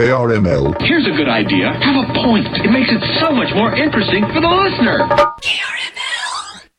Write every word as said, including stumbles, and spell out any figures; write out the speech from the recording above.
K R M L. Here's a good idea. Have a point. It makes it so much more interesting for the listener.